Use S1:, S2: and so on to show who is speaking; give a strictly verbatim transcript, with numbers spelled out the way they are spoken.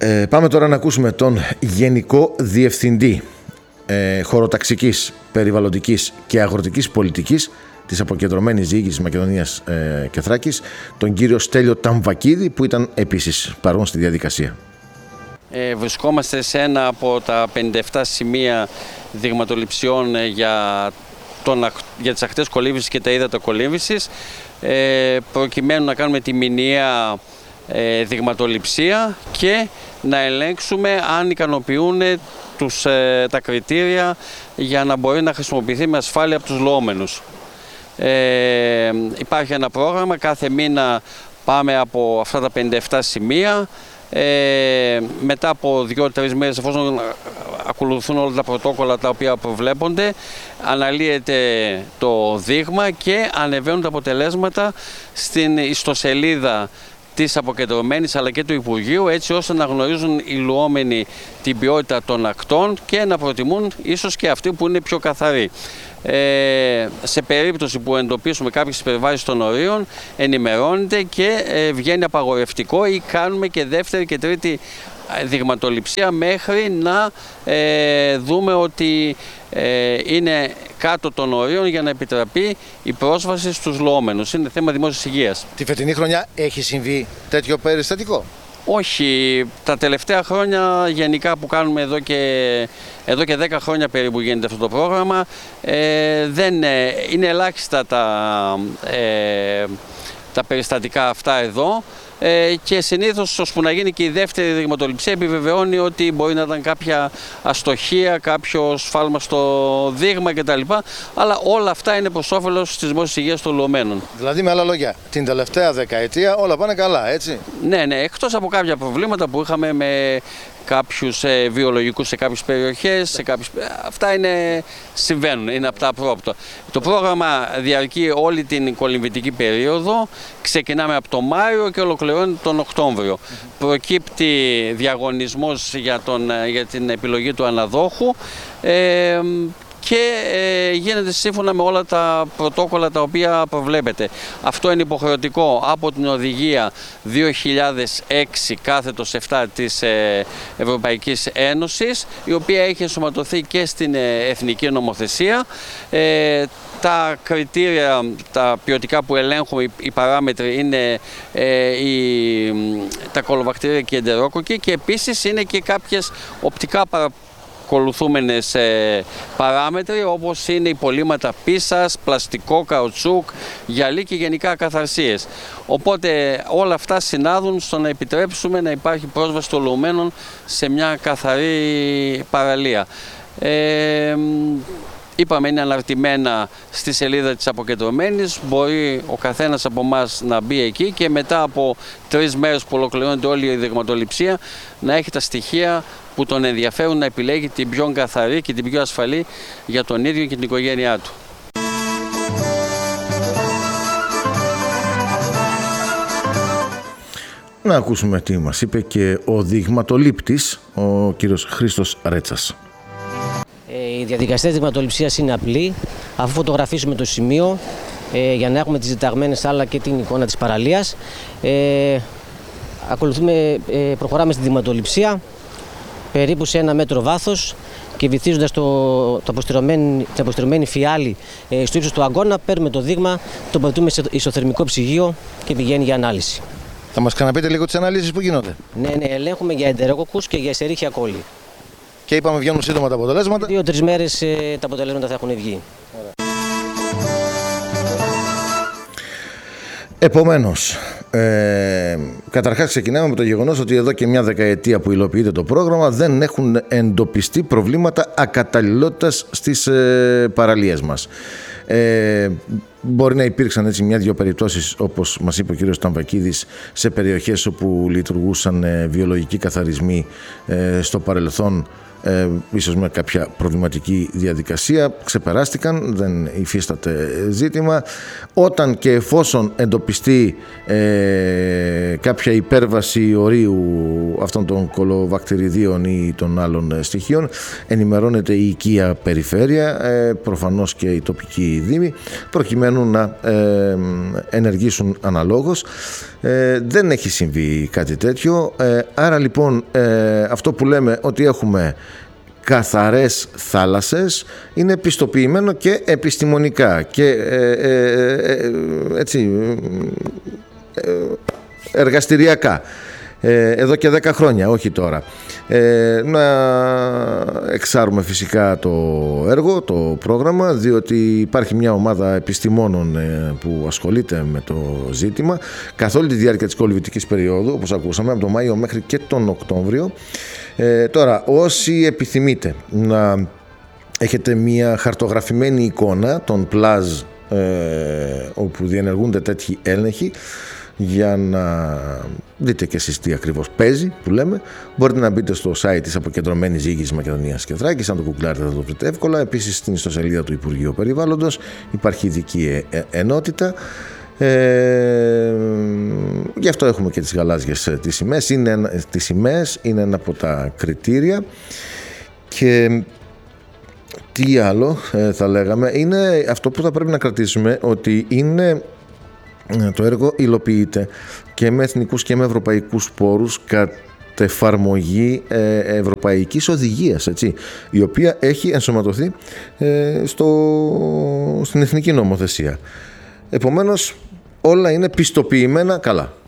S1: Ε, πάμε τώρα να ακούσουμε τον Γενικό Διευθυντή ε, Χωροταξικής, Περιβαλλοντικής και Αγροτικής Πολιτικής της Αποκεντρωμένης Διοίκησης Μακεδονίας ε, και Θράκης, τον κύριο Στέλιο Ταμβακίδη, που ήταν επίσης παρόν στη διαδικασία.
S2: Ε, βρισκόμαστε σε ένα από τα πενήντα επτά σημεία δειγματοληψιών για, τον, για τις ακτές κολύμβησης και τα ύδατα κολύμβησης, ε, προκειμένου να κάνουμε τη μηνιαία ε, δειγματοληψία και να ελέγξουμε αν ικανοποιούν τους, ε, τα κριτήρια για να μπορεί να χρησιμοποιηθεί με ασφάλεια από τους λοόμενους. Ε, υπάρχει ένα πρόγραμμα, κάθε μήνα πάμε από αυτά τα πενήντα επτά σημεία. Ε, μετά από δύο-τρεις μέρες, εφόσον ακολουθούν όλα τα πρωτόκολλα τα οποία προβλέπονται, αναλύεται το δείγμα και ανεβαίνουν τα αποτελέσματα στην ιστοσελίδα της Αποκεντρωμένης αλλά και του Υπουργείου, έτσι ώστε να γνωρίζουν οι λουόμενοι την ποιότητα των ακτών και να προτιμούν ίσως και αυτοί που είναι πιο καθαροί. Ε, σε περίπτωση που εντοπίσουμε κάποιες υπερβάσεις των ορίων, ενημερώνεται και ε, βγαίνει απαγορευτικό ή κάνουμε και δεύτερη και τρίτη δειγματοληψία μέχρι να ε, δούμε ότι ε, είναι κάτω των ορίων για να επιτραπεί η πρόσβαση στους λοόμενους. Είναι θέμα δημόσιας υγείας.
S1: Τη φετινή χρονιά έχει συμβεί τέτοιο περιστατικό?
S2: Όχι, τα τελευταία χρόνια γενικά που κάνουμε εδώ και, εδώ και δέκα χρόνια περίπου γίνεται αυτό το πρόγραμμα, ε, δεν, είναι ελάχιστα τα, ε, τα περιστατικά αυτά εδώ. Ε, και συνήθως ώσπου να γίνει και η δεύτερη δειγματοληψία επιβεβαιώνει ότι μπορεί να ήταν κάποια αστοχία, κάποιο σφάλμα στο δείγμα κτλ. Αλλά όλα αυτά είναι προς όφελος της δημόσιας υγείας των λουωμένων.
S1: Δηλαδή, με άλλα λόγια, την τελευταία δεκαετία όλα πάνε καλά, έτσι?
S2: Ναι, ναι, εκτός από κάποια προβλήματα που είχαμε με κάποιους ε, βιολογικούς σε κάποιες περιοχές, σε κάποιες... αυτά είναι, συμβαίνουν, είναι από τα απρόπτα. Το πρόγραμμα διαρκεί όλη την κολυμβητική περίοδο, ξεκινάμε από τον Μάιο και ολοκληρώνεται τον Οκτώβριο. Mm-hmm. Προκύπτει διαγωνισμός για, τον, για την επιλογή του αναδόχου ε, και ε, γίνεται σύμφωνα με όλα τα πρωτόκολλα τα οποία προβλέπεται. Αυτό είναι υποχρεωτικό από την Οδηγία δύο χιλιάδες έξι κάθετος επτά της ε, Ευρωπαϊκής Ένωσης, η οποία έχει ενσωματωθεί και στην ε, Εθνική Νομοθεσία. Ε, Τα κριτήρια, τα ποιοτικά που ελέγχουμε, οι παράμετροι είναι ε, οι, τα κολοβακτήρια και οι εντερόκοκκι, και επίσης είναι και κάποιες οπτικά παρακολουθούμενες ε, παράμετροι, όπως είναι υπολείμματα πίσας, πλαστικό, καουτσούκ, γυαλί και γενικά ακαθαρσίες. Οπότε όλα αυτά συνάδουν στο να επιτρέψουμε να υπάρχει πρόσβαση των λουωμένων σε μια καθαρή παραλία. Ε, Είπαμε, είναι αναρτημένα στη σελίδα της Αποκεντρωμένης, μπορεί ο καθένας από εμάς να μπει εκεί και μετά από τρεις μέρες που ολοκληρώνεται όλη η δειγματοληψία να έχει τα στοιχεία που τον ενδιαφέρουν να επιλέγει την πιο καθαρή και την πιο ασφαλή για τον ίδιο και την οικογένειά του.
S1: Να ακούσουμε τι μας είπε και ο δειγματολήπτης, ο κύριος Χρήστος Ρέτσας.
S3: Η διαδικασία της δειγματοληψίας είναι απλή. Αφού φωτογραφίσουμε το σημείο ε, για να έχουμε τις διταγμένες αλλά και την εικόνα της παραλίας, ε, ακολουθούμε, ε, προχωράμε στη δειγματοληψία περίπου σε ένα μέτρο βάθος και βυθίζοντας το, το αποστηρωμένη, την αποστηρωμένη φιάλη ε, στο ύψος του αγκώνα, παίρνουμε το δείγμα, το τοποθετούμε σε ισοθερμικό ψυγείο και πηγαίνει για ανάλυση.
S1: Θα μας ξαναπείτε λίγο τις αναλύσεις που γίνονται?
S3: Ναι, ναι, ελέγχουμε για εντερόκοκκους και για εσερίχια κόλλη.
S1: Και είπαμε βγαίνουν σύντομα τα αποτελέσματα.
S3: Δύο-τρεις μέρες ε, τα αποτελέσματα θα έχουν βγει.
S1: Επομένως, ε, καταρχάς ξεκινάμε με το γεγονός ότι εδώ και μια δεκαετία που υλοποιείται το πρόγραμμα δεν έχουν εντοπιστεί προβλήματα ακαταλληλότητας στις ε, παραλίες μας. Ε, μπορεί να υπήρξαν έτσι μια-δυο περιπτώσεις, όπως μας είπε ο κύριος Ταμβακίδης, σε περιοχές όπου λειτουργούσαν ε, βιολογικοί καθαρισμοί ε, στο παρελθόν, ε, ίσως με κάποια προβληματική διαδικασία, ξεπεράστηκαν, δεν υφίσταται ζήτημα. Όταν και εφόσον εντοπιστεί ε, κάποια υπέρβαση ορίου αυτών των κολοβακτηριδίων ή των άλλων στοιχείων, ενημερώνεται η οικία περιφέρεια, ε, προφανώς και η τοπική δήμη, προκειμένου να ε, ενεργήσουν αναλόγως. Ε, δεν έχει συμβεί κάτι τέτοιο, ε, άρα λοιπόν ε, αυτό που λέμε ότι έχουμε καθαρές θάλασσες είναι πιστοποιημένο και επιστημονικά και ε, ε, ε, έτσι, ε, εργαστηριακά. Εδώ και δέκα χρόνια, όχι τώρα. Ε, να εξάρουμε φυσικά το έργο, το πρόγραμμα, διότι υπάρχει μια ομάδα επιστημόνων ε, που ασχολείται με το ζήτημα καθ' όλη τη διάρκεια της κολυβητικής περίοδου, όπως ακούσαμε, από τον Μάιο μέχρι και τον Οκτώβριο. Ε, τώρα, όσοι επιθυμείτε να έχετε μια χαρτογραφημένη εικόνα των πλάζ ε, όπου διενεργούνται τέτοιοι έλεγχοι, για να δείτε και εσείς τι ακριβώς παίζει που λέμε, μπορείτε να μπείτε στο site της Αποκεντρωμένης Διοίκησης Μακεδονίας και Θράκης. Αν το κουκλάρετε θα το βρείτε εύκολα. Επίσης στην ιστοσελίδα του Υπουργείου Περιβάλλοντος υπάρχει ειδική ενότητα. Ε, γι' αυτό έχουμε και τις γαλάζιες τις σημαίες. Είναι, τις σημαίες είναι ένα από τα κριτήρια. Και τι άλλο ε, θα λέγαμε, είναι αυτό που θα πρέπει να κρατήσουμε, ότι είναι το έργο υλοποιείται και με εθνικούς και με ευρωπαϊκούς πόρους κατ' εφαρμογή ε, ευρωπαϊκής οδηγίας, έτσι, η οποία έχει ενσωματωθεί ε, στο, στην εθνική νομοθεσία. Επομένως όλα είναι πιστοποιημένα καλά.